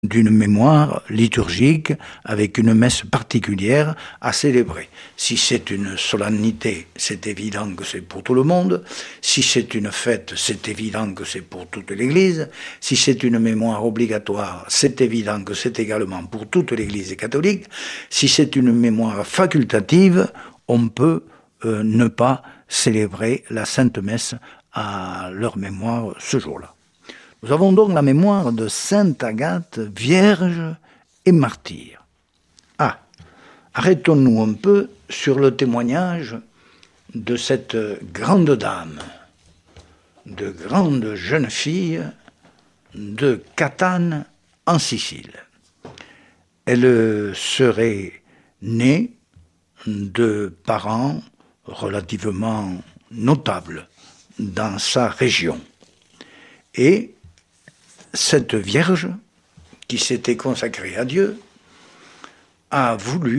d'une mémoire liturgique avec une messe particulière à célébrer. Si c'est une solennité, c'est évident que c'est pour tout le monde. Si c'est une fête, c'est évident que c'est pour toute l'Église. Si c'est une mémoire obligatoire, c'est évident que c'est également pour toute l'Église catholique. Si c'est une mémoire facultative, on peut ne pas célébrer la Sainte Messe à leur mémoire ce jour-là. Nous avons donc la mémoire de Sainte Agathe, vierge et martyre. Arrêtons-nous un peu sur le témoignage de cette grande dame, de grande jeune fille de Catane en Sicile. Elle serait née de parents relativement notables dans sa région. Et cette Vierge, qui s'était consacrée à Dieu, a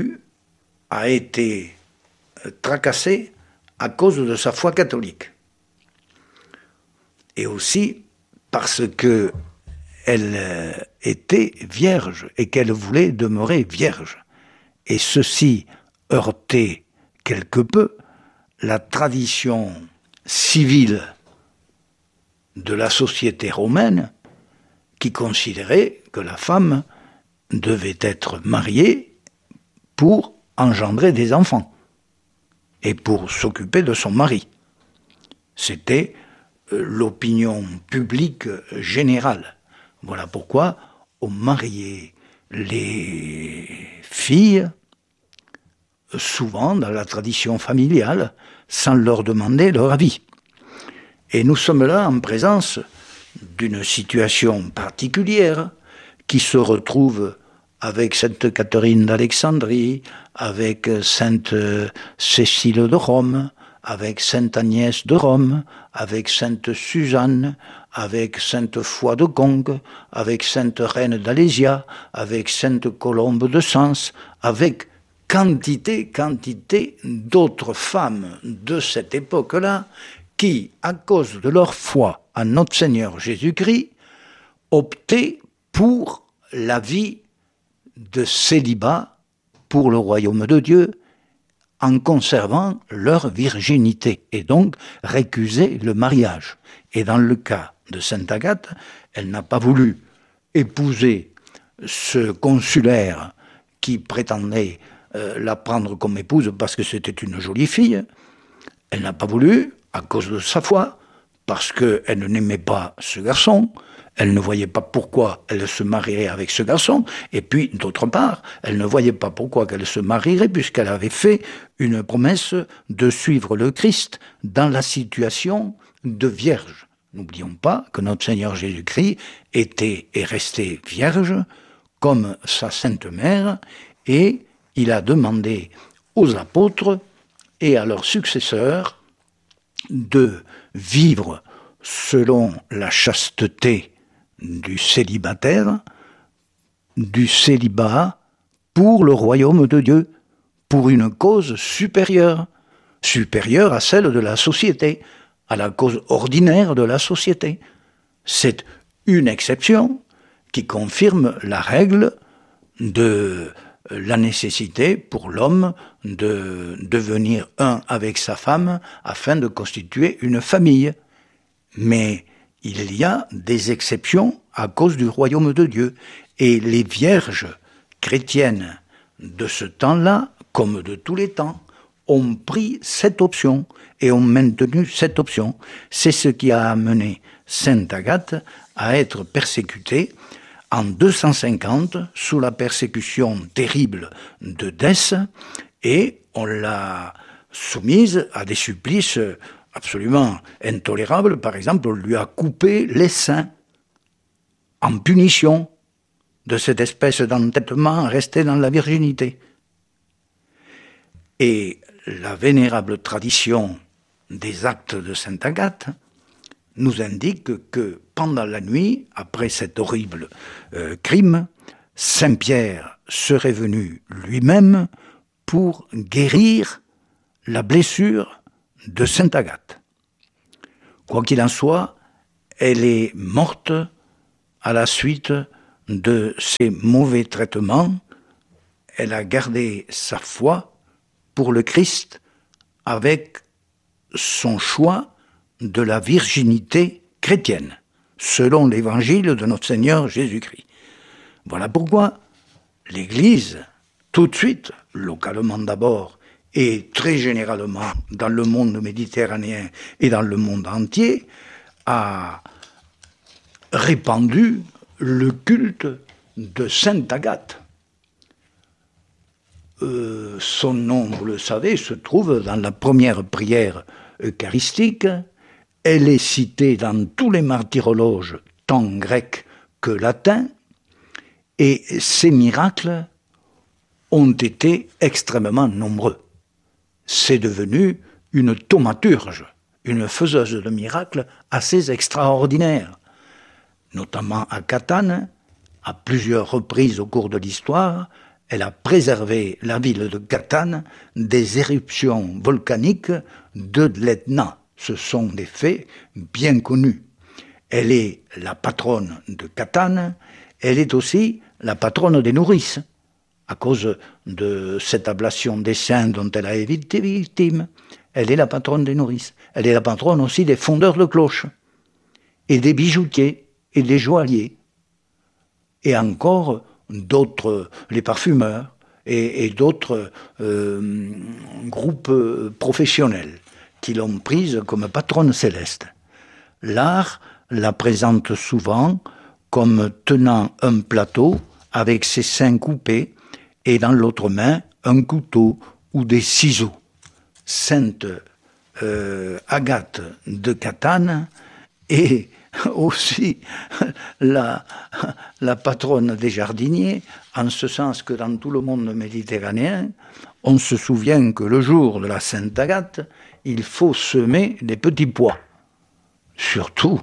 été tracassée à cause de sa foi catholique. Et aussi parce qu'elle était vierge et qu'elle voulait demeurer vierge. Et ceci heurtait quelque peu la tradition civile de la société romaine, qui considérait que la femme devait être mariée pour engendrer des enfants et pour s'occuper de son mari. C'était l'opinion publique générale. Voilà pourquoi on mariait les filles souvent dans la tradition familiale sans leur demander leur avis. Et nous sommes là en présence d'une situation particulière qui se retrouve avec Sainte Catherine d'Alexandrie, avec Sainte Cécile de Rome, avec Sainte Agnès de Rome, avec Sainte Suzanne, avec Sainte Foy de Conques, avec Sainte Reine d'Alésia, avec Sainte Colombe de Sens, avec quantité d'autres femmes de cette époque-là qui, à cause de leur foi en notre Seigneur Jésus-Christ, optaient pour la vie de célibat pour le royaume de Dieu, en conservant leur virginité, et donc récusaient le mariage. Et dans le cas de Sainte Agathe, elle n'a pas voulu épouser ce consulaire qui prétendait la prendre comme épouse parce que c'était une jolie fille. Elle n'a pas voulu, à cause de sa foi, parce qu'elle n'aimait pas ce garçon, elle ne voyait pas pourquoi elle se marierait avec ce garçon, et puis, d'autre part, elle ne voyait pas pourquoi elle se marierait, puisqu'elle avait fait une promesse de suivre le Christ dans la situation de vierge. N'oublions pas que notre Seigneur Jésus-Christ était et restait vierge, comme sa Sainte Mère, et il a demandé aux apôtres et à leurs successeurs de vivre selon la chasteté du célibataire, du célibat pour le royaume de Dieu, pour une cause supérieure à celle de la société, à la cause ordinaire de la société. C'est une exception qui confirme la règle de la nécessité pour l'homme de devenir un avec sa femme afin de constituer une famille. Mais il y a des exceptions à cause du royaume de Dieu. Et les vierges chrétiennes de ce temps-là, comme de tous les temps, ont pris cette option et ont maintenu cette option. C'est ce qui a amené Sainte Agathe à être persécutée en 250, sous la persécution terrible de Dèce, et on l'a soumise à des supplices absolument intolérables. Par exemple, on lui a coupé les seins en punition de cette espèce d'entêtement resté dans la virginité. Et la vénérable tradition des actes de Sainte Agathe nous indique que pendant la nuit, après cet horrible crime, Saint Pierre serait venu lui-même pour guérir la blessure de Sainte Agathe. Quoi qu'il en soit, elle est morte à la suite de ces mauvais traitements, elle a gardé sa foi pour le Christ avec son choix de la virginité chrétienne, selon l'évangile de notre Seigneur Jésus-Christ. Voilà pourquoi l'Église, tout de suite, localement d'abord, et très généralement dans le monde méditerranéen et dans le monde entier, a répandu le culte de Sainte Agathe. Son nom, vous le savez, se trouve dans la première prière eucharistique. Elle est citée dans tous les martyrologes, tant grecs que latins, et ces miracles ont été extrêmement nombreux. C'est devenu une thaumaturge, une faiseuse de miracles assez extraordinaire, notamment à Catane, à plusieurs reprises au cours de l'histoire. Elle a préservé la ville de Catane des éruptions volcaniques de l'Etna. Ce sont des faits bien connus. Elle est la patronne de Catane, elle est aussi la patronne des nourrices, à cause de cette ablation des saints dont elle a été victime. Elle est la patronne des nourrices. Elle est la patronne aussi des fondeurs de cloches, et des bijoutiers, et des joailliers, et encore d'autres, les parfumeurs, et d'autres groupes professionnels qui l'ont prise comme patronne céleste. L'art la présente souvent comme tenant un plateau avec ses seins coupés et dans l'autre main un couteau ou des ciseaux. Sainte Agathe de Catane est aussi la patronne des jardiniers, en ce sens que dans tout le monde méditerranéen, on se souvient que le jour de la Sainte Agathe, il faut semer des petits pois. Surtout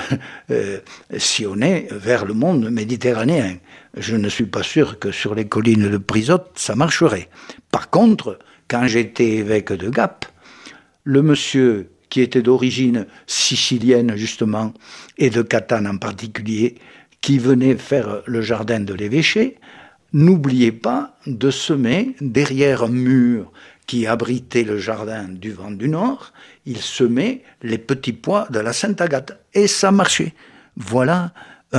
si on est vers le monde méditerranéen. Je ne suis pas sûr que sur les collines de Prisotte, ça marcherait. Par contre, quand j'étais évêque de Gap, le monsieur qui était d'origine sicilienne justement, et de Catane en particulier, qui venait faire le jardin de l'évêché, n'oubliez pas de semer derrière un mur qui abritait le jardin du vent du Nord, il semait les petits pois de la Sainte Agathe. Et ça marchait. Voilà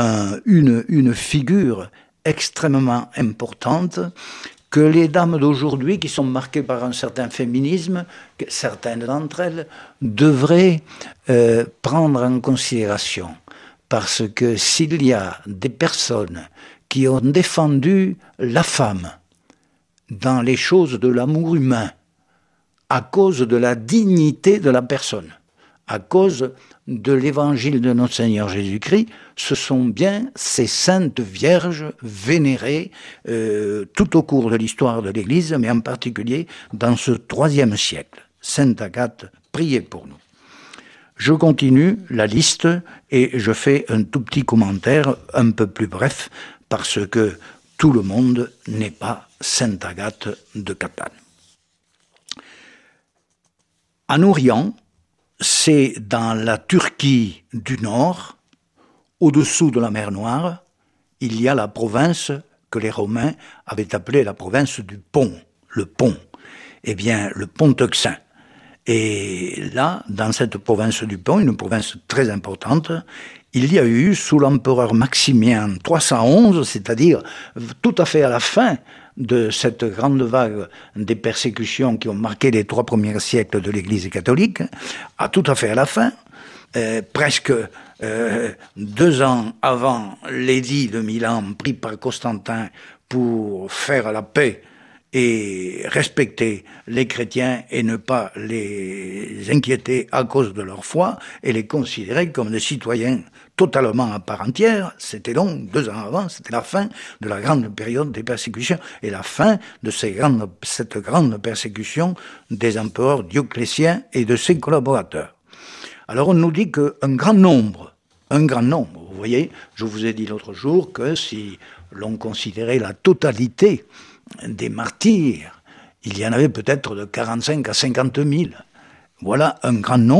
une figure extrêmement importante que les dames d'aujourd'hui, qui sont marquées par un certain féminisme, certaines d'entre elles, devraient prendre en considération. Parce que s'il y a des personnes qui ont défendu la femme dans les choses de l'amour humain, à cause de la dignité de la personne, à cause de l'évangile de notre Seigneur Jésus-Christ, ce sont bien ces saintes vierges vénérées tout au cours de l'histoire de l'Église, mais en particulier dans ce IIIe siècle. Sainte Agathe, priez pour nous. Je continue la liste et je fais un tout petit commentaire un peu plus bref, parce que tout le monde n'est pas Sainte Agathe de Catane. En Orient, c'est dans la Turquie du Nord, au-dessous de la mer Noire, il y a la province que les Romains avaient appelée la province du Pont, le Pont. Eh bien, le Pont Euxin. Et là, dans cette province du Pont, une province très importante, il y a eu, sous l'empereur Maximien 311, c'est-à-dire tout à fait à la fin de cette grande vague des persécutions qui ont marqué les 3 premiers siècles de l'Église catholique, à tout à fait à la fin, presque 2 ans avant l'édit de Milan pris par Constantin pour faire la paix et respecter les chrétiens et ne pas les inquiéter à cause de leur foi et les considérer comme des citoyens totalement à part entière. C'était donc 2 ans avant, c'était la fin de la grande période des persécutions et la fin de cette grande persécution des empereurs Dioclétien et de ses collaborateurs. Alors on nous dit qu'un grand nombre, vous voyez, je vous ai dit l'autre jour que si l'on considérait la totalité des martyrs, il y en avait peut-être de 45 à 50 000. Voilà un grand nombre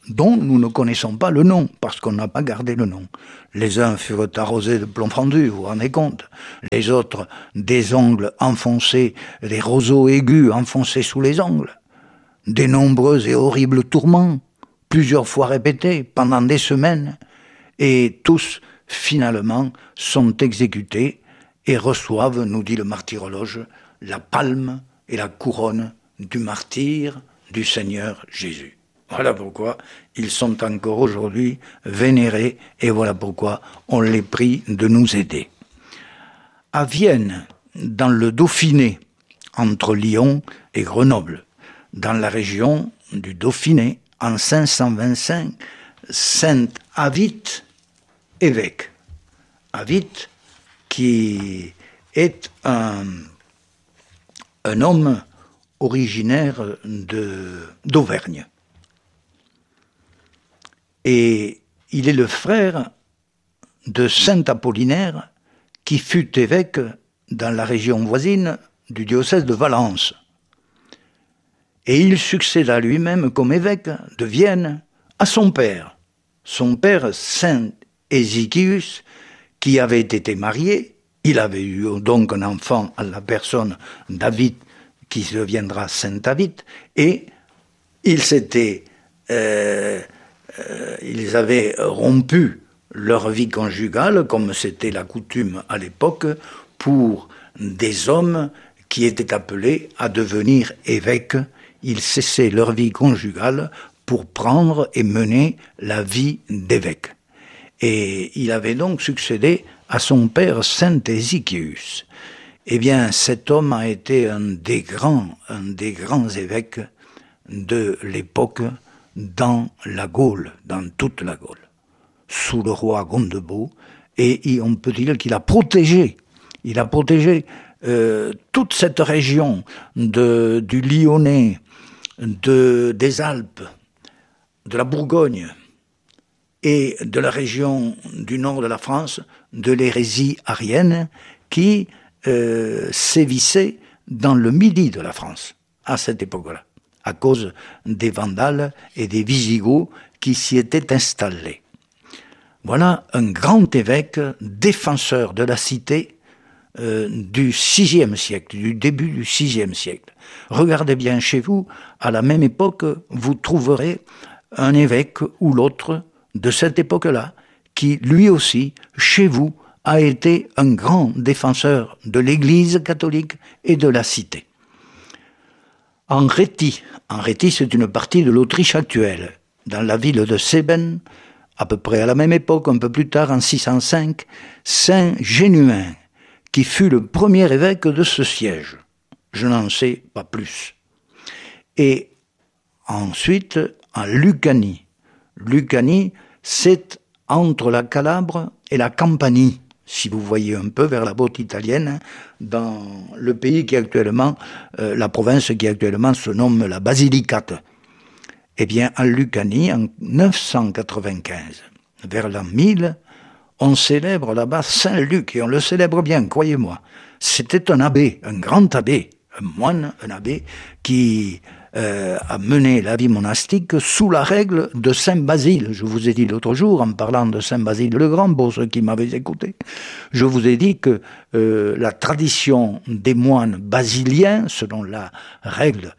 dont nous ne connaissons pas le nom, parce qu'on n'a pas gardé le nom. Les uns furent arrosés de plomb fendu, vous vous rendez compte. Les autres, des ongles enfoncés, des roseaux aigus enfoncés sous les ongles. Des nombreux et horribles tourments, plusieurs fois répétés, pendant des semaines. Et tous, finalement, sont exécutés et reçoivent, nous dit le martyrologe, la palme et la couronne du martyr du Seigneur Jésus. Voilà pourquoi ils sont encore aujourd'hui vénérés et voilà pourquoi on les prie de nous aider. À Vienne, dans le Dauphiné, entre Lyon et Grenoble, dans la région du Dauphiné, en 525, Saint Avit, évêque. Avit, qui est un homme originaire d'Auvergne. Et il est le frère de Saint Apollinaire, qui fut évêque dans la région voisine du diocèse de Valence. Et il succéda lui-même comme évêque de Vienne à son père Saint Ézéchius, qui avait été marié. Il avait eu donc un enfant à la personne David, qui deviendra Saint David, et ils avaient rompu leur vie conjugale, comme c'était la coutume à l'époque, pour des hommes qui étaient appelés à devenir évêques. Ils cessaient leur vie conjugale pour prendre et mener la vie d'évêque. Et il avait donc succédé à son père Saint Ézéchius. Eh bien, cet homme a été un des grands évêques de l'époque dans la Gaule, dans toute la Gaule, sous le roi Gondebaud, et on peut dire qu'il a protégé toute cette région du Lyonnais, des Alpes, de la Bourgogne et de la région du nord de la France, de l'hérésie arienne qui sévissait dans le midi de la France à cette époque-là, à cause des Vandales et des Visigoths qui s'y étaient installés. Voilà un grand évêque, défenseur de la cité du VIe siècle, du début du VIe siècle. Regardez bien chez vous, à la même époque, vous trouverez un évêque ou l'autre de cette époque-là, qui lui aussi, chez vous, a été un grand défenseur de l'Église catholique et de la cité. En Réthie, c'est une partie de l'Autriche actuelle, dans la ville de Seben, à peu près à la même époque, un peu plus tard, en 605, Saint Génuin, qui fut le premier évêque de ce siège. Je n'en sais pas plus. Et ensuite, en Lucanie. Lucanie, c'est entre la Calabre et la Campanie, si vous voyez un peu vers la côte italienne, dans le pays qui actuellement, la province qui actuellement se nomme la Basilicate. Eh bien, en Lucanie, en 995, vers l'an 1000, on célèbre là-bas Saint-Luc, et on le célèbre bien, croyez-moi. C'était un abbé, un grand abbé, un moine, un abbé, qui a mené la vie monastique sous la règle de Saint Basile. Je vous ai dit l'autre jour, en parlant de Saint Basile le Grand, pour ceux qui m'avaient écouté, je vous ai dit que la tradition des moines basiliens, selon la règle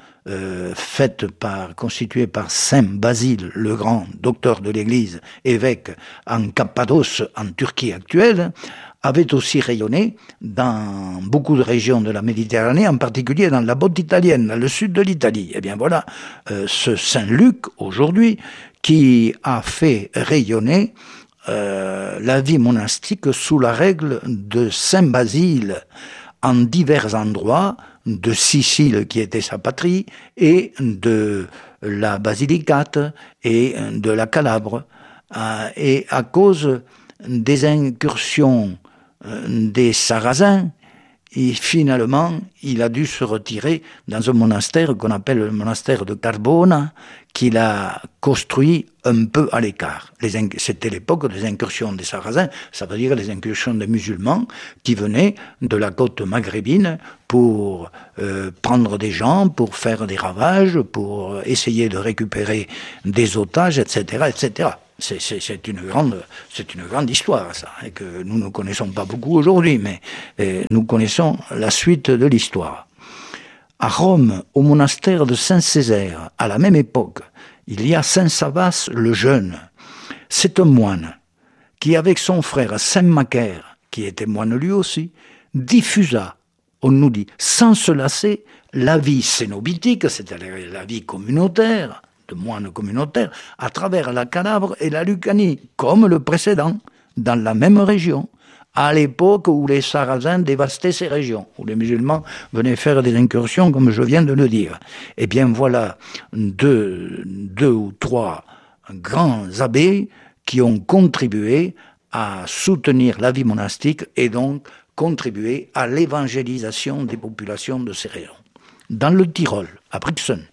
constituée par Saint Basile le Grand, docteur de l'Église, évêque en Cappadoce, en Turquie actuelle, avait aussi rayonné dans beaucoup de régions de la Méditerranée, en particulier dans la côte italienne, dans le sud de l'Italie. Eh bien voilà, ce Saint-Luc, aujourd'hui, qui a fait rayonner la vie monastique sous la règle de Saint Basile en divers endroits de Sicile, qui était sa patrie, et de la Basilicate et de la Calabre. Et à cause des incursions des Sarrasins, et finalement, il a dû se retirer dans un monastère qu'on appelle le monastère de Carbona, qu'il a construit un peu à l'écart. C'était l'époque des incursions des Sarrasins, ça veut dire les incursions des musulmans qui venaient de la côte maghrébine pour prendre des gens, pour faire des ravages, pour essayer de récupérer des otages, etc., etc. C'est une grande histoire, ça, et que nous ne connaissons pas beaucoup aujourd'hui, mais nous connaissons la suite de l'histoire. À Rome, au monastère de Saint-Césaire, à la même époque, il y a Saint Sabas le Jeune. C'est un moine qui, avec son frère Saint Macaire, qui était moine lui aussi, diffusa, on nous dit, sans se lasser, la vie cénobitique, c'est-à-dire la vie communautaire, de moines communautaires, à travers la Calabre et la Lucanie, comme le précédent, dans la même région, à l'époque où les Sarrasins dévastaient ces régions, où les musulmans venaient faire des incursions, comme je viens de le dire. Eh bien voilà deux ou trois grands abbés qui ont contribué à soutenir la vie monastique et donc contribué à l'évangélisation des populations de ces régions. Dans le Tyrol, à Brixen,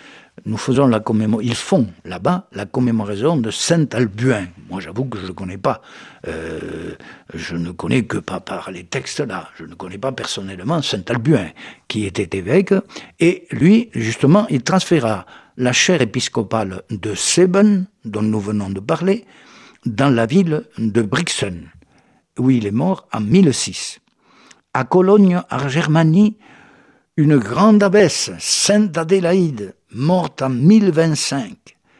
ils font là-bas la commémoration de Saint Albuin. Moi, j'avoue que je ne le connais pas. Je ne connais que par les textes là. Je ne connais pas personnellement Saint Albuin, qui était évêque. Et lui, justement, il transféra la chaire épiscopale de Seben, dont nous venons de parler, dans la ville de Brixen, où il est mort en 1006. À Cologne, en Germanie, une grande abbesse, Sainte Adélaïde, morte en 1025,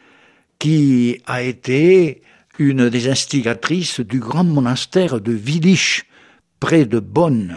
qui a été une des instigatrices du grand monastère de Willich, près de Bonn.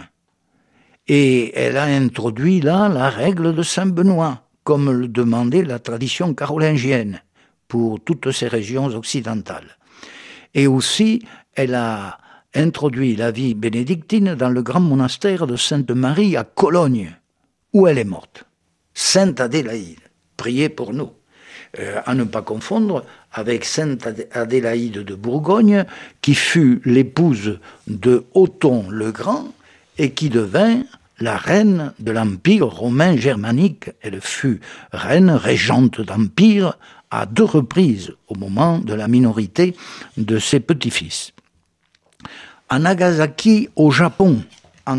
Et elle a introduit là la règle de Saint-Benoît, comme le demandait la tradition carolingienne, pour toutes ces régions occidentales. Et aussi, elle a introduit la vie bénédictine dans le grand monastère de Sainte-Marie à Cologne, où elle est morte. Sainte Adélaïde, priez pour nous. À ne pas confondre avec Sainte Adélaïde de Bourgogne, qui fut l'épouse de Othon le Grand et qui devint la reine de l'Empire romain germanique. Elle fut reine, régente d'Empire, à 2 reprises au moment de la minorité de ses petits-fils. À Nagasaki, au Japon, en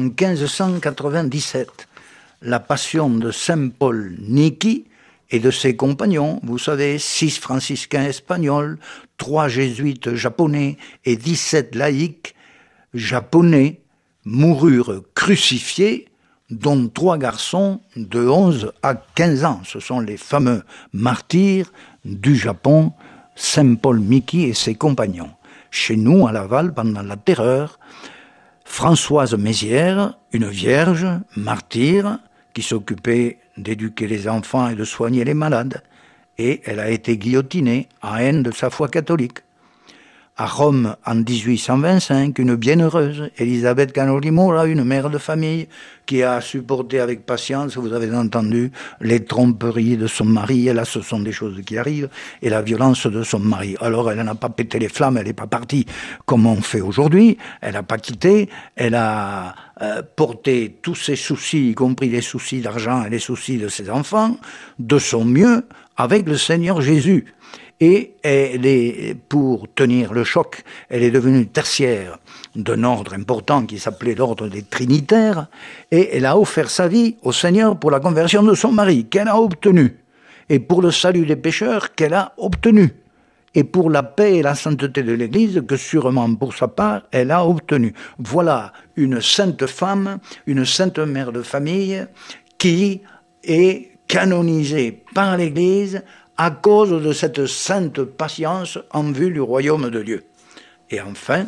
1597, la passion de Saint Paul Niki et de ses compagnons, vous savez, 6 franciscains espagnols, 3 jésuites japonais et 17 laïcs japonais moururent crucifiés, dont 3 garçons de 11 à 15 ans. Ce sont les fameux martyrs du Japon, Saint Paul Niki et ses compagnons. Chez nous, à Laval, pendant la Terreur, Françoise Mézières, une vierge, martyre, qui s'occupait d'éduquer les enfants et de soigner les malades, et elle a été guillotinée en haine de sa foi catholique. À Rome, en 1825, une bienheureuse, Elisabeth Canoli Mora, une mère de famille, qui a supporté avec patience, vous avez entendu, les tromperies de son mari, et là ce sont des choses qui arrivent, et la violence de son mari. Alors elle n'a pas pété les flammes, elle n'est pas partie comme on fait aujourd'hui, elle n'a pas quitté, elle a porté tous ses soucis, y compris les soucis d'argent et les soucis de ses enfants, de son mieux, avec le Seigneur Jésus. Et pour tenir le choc, elle est devenue tertiaire d'un ordre important qui s'appelait l'ordre des Trinitaires, et elle a offert sa vie au Seigneur pour la conversion de son mari, qu'elle a obtenue, et pour le salut des pécheurs, qu'elle a obtenu, et pour la paix et la sainteté de l'Église, que sûrement pour sa part, elle a obtenu. Voilà une sainte femme, une sainte mère de famille, qui est canonisée par l'Église à cause de cette sainte patience en vue du royaume de Dieu. Et enfin,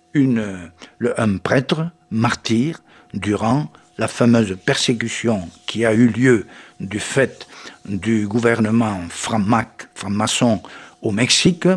un prêtre martyr durant la fameuse persécution qui a eu lieu du fait du gouvernement franc-maçon au Mexique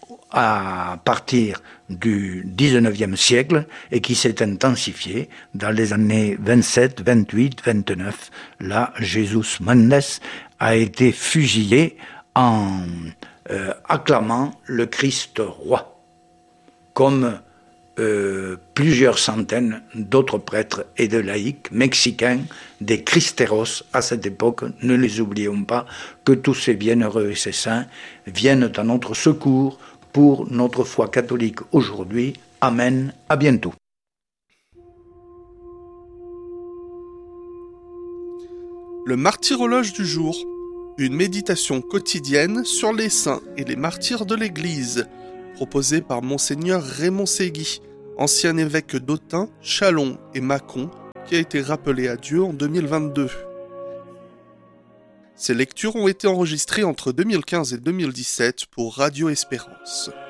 à partir du 19e siècle et qui s'est intensifié dans les années 27, 28, 29. Là, Jesús Mendes a été fusillé en acclamant le Christ roi, comme plusieurs centaines d'autres prêtres et de laïcs mexicains, des cristeros à cette époque. Ne les oublions pas, que tous ces bienheureux et ces saints viennent à notre secours pour notre foi catholique aujourd'hui. Amen, à bientôt. Le martyrologe du jour, une méditation quotidienne sur les saints et les martyrs de l'Église, proposée par Monseigneur Raymond Ségui, ancien évêque d'Autun, Châlons et Mâcon, qui a été rappelé à Dieu en 2022. Ces lectures ont été enregistrées entre 2015 et 2017 pour Radio Espérance.